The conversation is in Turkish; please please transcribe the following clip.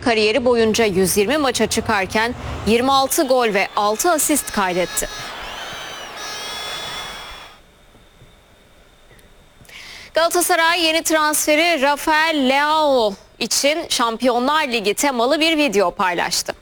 kariyeri boyunca 120 maça çıkarken 26 gol ve 6 asist kaydetti. Galatasaray yeni transferi Rafael Leao için Şampiyonlar Ligi temalı bir video paylaştı.